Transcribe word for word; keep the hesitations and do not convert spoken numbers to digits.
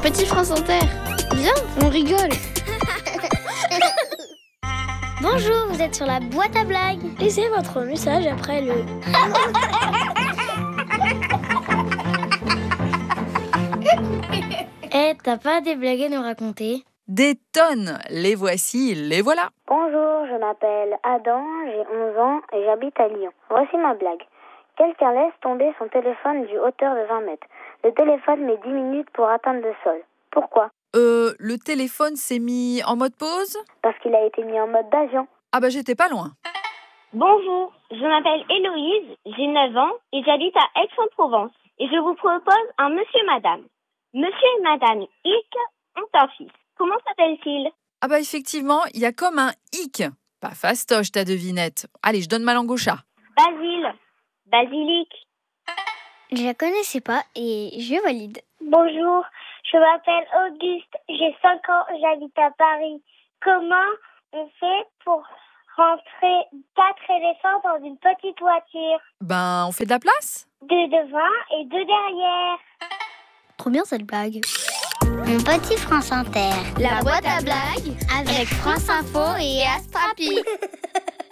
Petit France Inter. Viens, on rigole. Bonjour, vous êtes sur la boîte à blagues. Laissez votre message après le... Eh, t'as pas des blagues à nous raconter? Des tonnes, les voici, les voilà. Bonjour, je m'appelle Adam, j'ai onze ans et j'habite à Lyon. Voici ma blague. Quelqu'un laisse tomber son téléphone d'une hauteur de vingt mètres. Le téléphone met dix minutes pour atteindre le sol. Pourquoi? Euh, le téléphone s'est mis en mode pause? Parce qu'il a été mis en mode d'avion. Ah bah j'étais pas loin. Bonjour, je m'appelle Héloïse, j'ai neuf ans et j'habite à Aix-en-Provence. Et je vous propose un monsieur et madame. Monsieur et madame Hic ont un fils. Comment s'appelle-t-il? Ah bah effectivement, il y a comme un hic. Pas fastoche ta devinette. Allez, je donne ma langue au chat. Basile. Basilic. Je la connaissais pas et je valide. Bonjour, je m'appelle Auguste, j'ai cinq ans, j'habite à Paris. Comment on fait pour rentrer quatre éléphants dans une petite voiture? Ben, on fait de la place? Deux devant et deux derrière. Trop bien cette blague. Mon petit France Inter. La boîte à blagues avec France Info et Astrapi.